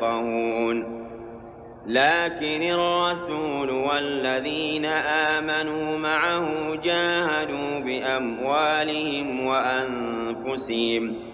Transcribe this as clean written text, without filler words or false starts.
يفقهون. لكن الرسول والذين آمنوا معه جاهدوا بأموالهم وأنفسهم